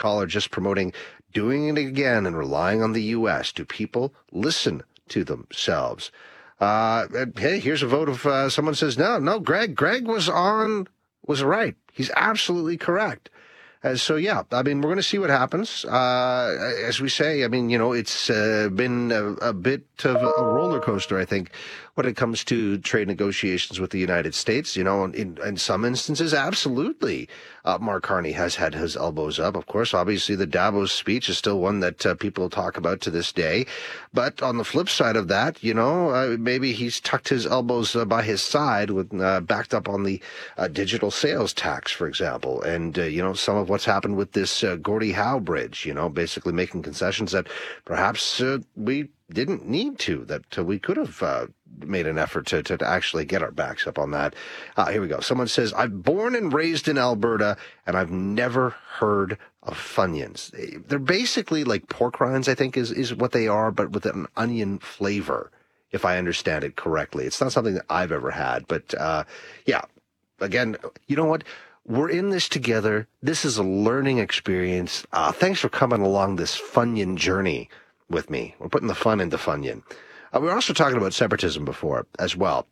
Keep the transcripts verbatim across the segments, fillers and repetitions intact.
caller just promoting doing it again and relying on the U S. Do people listen to themselves? Uh, and hey, here's a vote of uh, someone says, no, no, Greg, Greg was on, was right. He's absolutely correct. Uh, so, yeah, I mean, we're going to see what happens. Uh, as we say, I mean, you know, it's uh, been a, a bit of a roller coaster, I think, when it comes to trade negotiations with the United States. You know, in, in some instances, absolutely, uh, Mark Carney has had his elbows up. Of course, obviously, the Davos speech is still one that uh, people talk about to this day. But on the flip side of that, you know, uh, maybe he's tucked his elbows uh, by his side with uh, backed up on the uh, digital sales tax, for example. And, uh, you know, some of what's happened with this uh, Gordie Howe bridge, you know, basically making concessions that perhaps uh, we didn't need to, that uh, we could have uh, made an effort to, to, to actually get our backs up on that. Uh, here we go. Someone says, I'm born and raised in Alberta, and I've never heard of Funyuns. They're basically like pork rinds, I think, is, is what they are, but with an onion flavor, if I understand it correctly. It's not something that I've ever had, but uh, yeah, again, you know what? We're in this together. This is a learning experience. Uh, thanks for coming along this Funyun journey with me. We're putting the fun into Funyun. Uh, we were also talking about separatism before as well.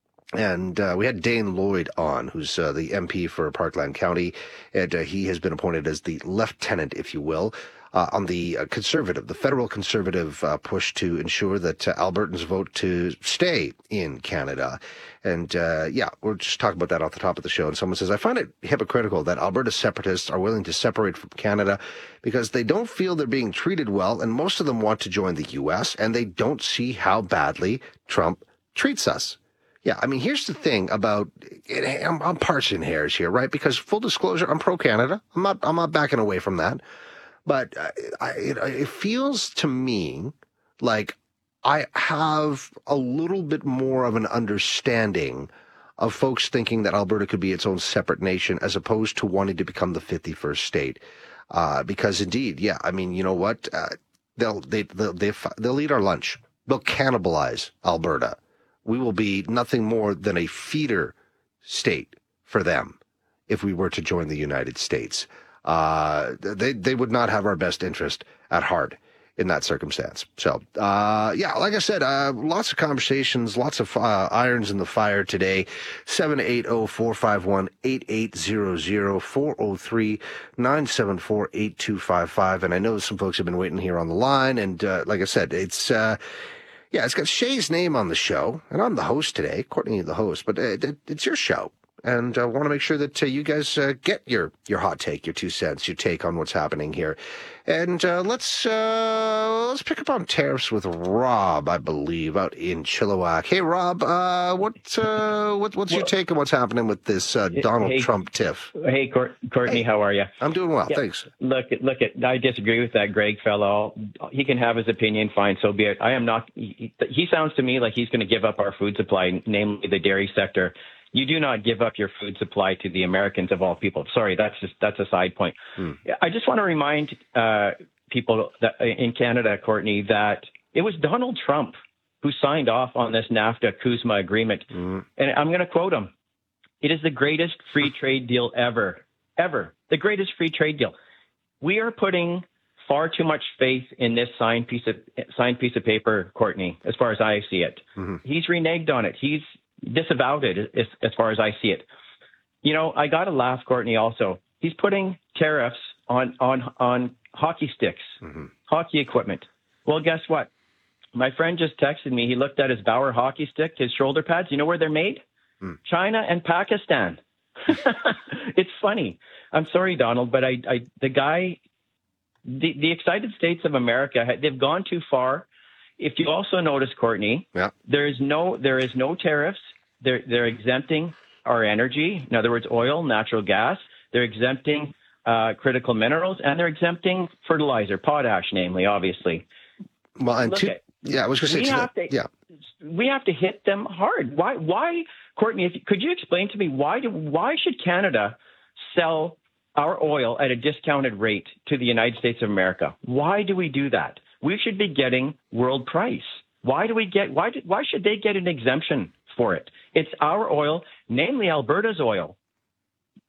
And uh, we had Dane Lloyd on, who's uh, the M P for Parkland County, and uh, he has been appointed as the lieutenant, if you will, uh, on the uh, conservative, the federal conservative uh, push to ensure that uh, Albertans vote to stay in Canada. And, uh, yeah, we're just talking about that off the top of the show. And someone says, I find it hypocritical that Alberta separatists are willing to separate from Canada because they don't feel they're being treated well, and most of them want to join the U S, and they don't see how badly Trump treats us. Yeah, I mean, here's the thing about it. I'm, I'm parsing hairs here, right? Because full disclosure, I'm pro-Canada. I'm not. I'm not backing away from that. But uh, I, it, it feels to me like I have a little bit more of an understanding of folks thinking that Alberta could be its own separate nation, as opposed to wanting to become the fifty-first state. Uh, because indeed, yeah, I mean, you know what? Uh, they'll they they'll, they'll they'll eat our lunch. They'll cannibalize Alberta. We will be nothing more than a feeder state for them if we were to join the United States. Uh, they they would not have our best interest at heart in that circumstance. So, uh, yeah, like I said, uh, lots of conversations, lots of uh, irons in the fire today. seven eight zero, four five one, eight eight zero zero, four oh three, nine seven four, eight two five five. And I know some folks have been waiting here on the line. And uh, like I said, it's... Uh, Yeah, it's got Shay's name on the show, and I'm the host today, Courtney the host, but it, it, it's your show, and I want to make sure that uh, you guys uh, get your, your hot take, your two cents, your take on what's happening here. And uh, let's uh, let's pick up on tariffs with Rob, I believe, out in Chilliwack. Hey, Rob, uh, what, uh, what what's well, your take on what's happening with this uh, Donald hey, Trump tiff? Hey, Courtney, hey, how are you? I'm doing well, yeah, thanks. Look, look, at, I disagree with that Greg fellow. He can have his opinion, fine, so be it. I am not. He, he sounds to me like he's going to give up our food supply, namely the dairy sector. You do not give up your food supply to the Americans of all people. Sorry, that's just that's a side point. Hmm. I just want to remind uh, people that in Canada, Courtney, that it was Donald Trump who signed off on this NAFTA-CUSMA agreement. Hmm. And I'm going to quote him. It is the greatest free trade deal ever, ever. The greatest free trade deal. We are putting far too much faith in this signed piece of signed piece of paper, Courtney, as far as I see it. Hmm. He's reneged on it. He's disavowed it as, as far as I see it. You know, I got to laugh, Courtney, also. He's putting tariffs on, on, on hockey sticks, mm-hmm. hockey equipment. Well, guess what? My friend just texted me. He looked at his Bauer hockey stick, his shoulder pads. You know where they're made? Mm. China and Pakistan. It's funny. I'm sorry, Donald, but I, I the guy, the, the excited states of America, they've gone too far. If you also notice, Courtney, yeah. there is no there is no tariffs. They're they're exempting our energy. In other words, oil, natural gas. They're exempting uh, critical minerals, and they're exempting fertilizer, potash, namely, obviously. Well, and two, at, yeah, I was going to say, to, yeah, we have to hit them hard. Why, why, Courtney? If, could you explain to me why do why should Canada sell our oil at a discounted rate to the United States of America? Why do we do that? We should be getting world price. Why do we get? Why? Do, why should they get an exemption for it? It's our oil, namely Alberta's oil.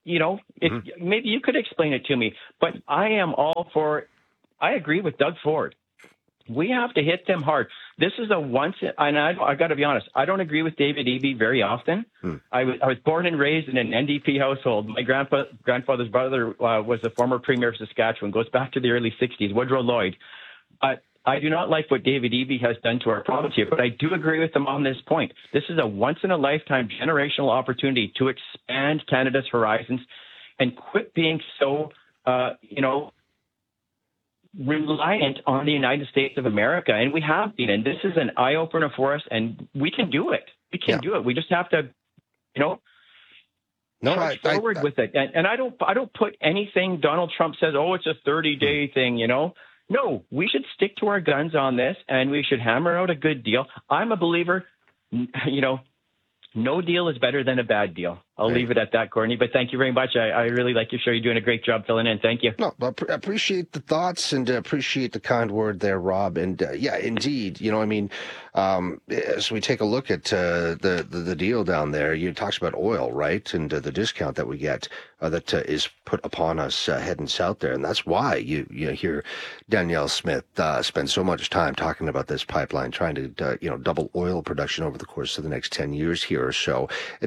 you know, if, mm-hmm. maybe you could explain it to me. But I am all for. I agree with Doug Ford. We have to hit them hard. This is a once, and I, I got to be honest, I don't agree with David Eby very often. Hmm. I, was, I was born and raised in an N D P household. My grandpa, grandfather's brother uh, was the former premier of Saskatchewan, goes back to the early sixties, Woodrow Lloyd. Uh, I do not like what David Eby has done to our province here, but I do agree with him on this point. This is a once-in-a-lifetime generational opportunity to expand Canada's horizons and quit being so, uh, you know, reliant on the United States of America. And we have been, and this is an eye-opener for us, and we can do it. We can yeah. do it. We just have to, you know, no, charge I, forward I, I, with it. And, and I don't I don't put anything Donald Trump says, oh, it's a thirty-day thing, you know. No, we should stick to our guns on this, and we should hammer out a good deal. I'm a believer, you know, no deal is better than a bad deal. I'll right. leave it at that, Courtney. But thank you very much. I, I really like your show. You're doing a great job filling in. Thank you. No, I appreciate the thoughts and uh, appreciate the kind word there, Rob. And uh, yeah, indeed, you know, I mean, um, as we take a look at uh, the, the the deal down there, you talks about oil, right, and uh, the discount that we get uh, that uh, is put upon us uh, heading south there, and that's why you you hear Danielle Smith uh, spend so much time talking about this pipeline, trying to uh, you know double oil production over the course of the next ten years here or so.